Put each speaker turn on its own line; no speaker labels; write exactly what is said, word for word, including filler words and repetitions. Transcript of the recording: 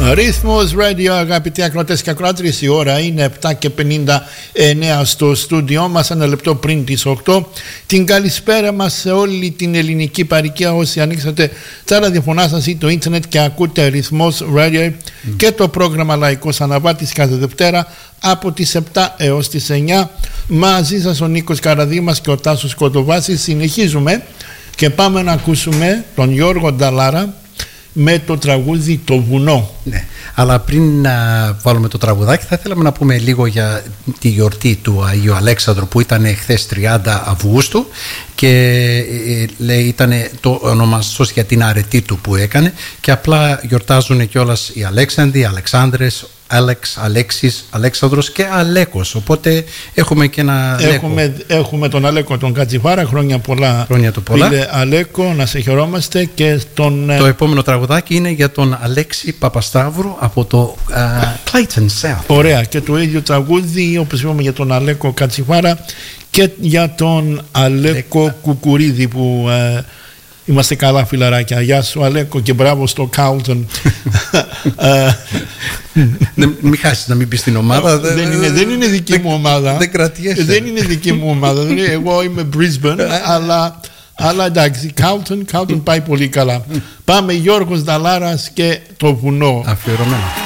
Ρυθμός Radio, αγαπητοί ακροατές και ακροάτριες, η ώρα είναι επτά και πενήντα εννέα στο στούντιό μας, ένα λεπτό πριν τις οκτώ. Την καλησπέρα μας σε όλη την ελληνική παροικία, όσοι ανοίξατε τα ραδιοφωνά σας ή το ίντερνετ και ακούτε Ρυθμός Radio mm. και το πρόγραμμα Λαϊκός Αναβάτης κάθε Δευτέρα από τις επτά έως τις εννιά. Μαζί σας ο Νίκος Καραδήμας και ο Τάσος Κοντοβάσης. Συνεχίζουμε και πάμε να ακούσουμε τον Γιώργο Νταλάρα με το τραγούδι «Το βουνό».
Ναι, αλλά πριν να βάλουμε το τραγουδάκι θα θέλαμε να πούμε λίγο για τη γιορτή του Αγίου Αλέξανδρου που ήταν χθες τριάντα Αυγούστου και ε, λέει ήταν το ονομαστός για την αρετή του που έκανε και απλά γιορτάζουν κιόλας οι Αλέξανδροι, οι Αλεξάνδρες, Άλεξ, Αλέξης, Αλέξανδρος και Αλέκος. Οπότε έχουμε και ένα
έχουμε, έχουμε τον Αλέκο τον Κατσιφάρα. Χρόνια πολλά,
χρόνια του πολλά.
Φίλε Αλέκο, να σε χαιρόμαστε. Και τον,
το επόμενο τραγουδάκι είναι για τον Αλέξη Παπασταύρου από το uh, Clayton South.
Ωραία, και το ίδιο τραγούδι όπως είπαμε για τον Αλέκο Κατσιφάρα και για τον Αλέκο Λέ... Κουκουρίδη που uh, είμαστε καλά φιλαράκια. Γεια σου Αλέκο και μπράβο στο Κάουλτον.
Μην χάσεις να μην πεις την ομάδα.
Δεν είναι, δεν είναι δική μου ομάδα.
Δεν κρατιέσαι.
Δεν είναι δική μου ομάδα. Εγώ είμαι Brisbane, αλλά, αλλά εντάξει, Κάουλτον, Κάουλτον πάει πολύ καλά. Πάμε Γιώργος Νταλάρας και το βουνό.
Αφιερωμένο.